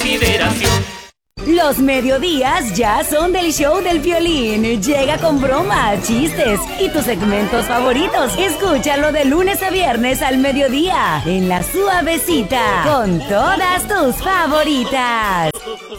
Los mediodías ya son del show del violín. Llega con bromas, chistes y tus segmentos favoritos. Escúchalo de lunes a viernes al mediodía en La Suavecita con todas tus favoritas.